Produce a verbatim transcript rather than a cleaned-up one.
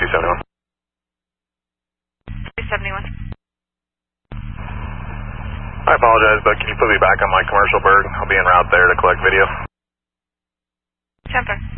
two seventy-one. two seventy-one. I apologize, but can you put me back on my commercial bird? I'll be en route there to collect video. ten four.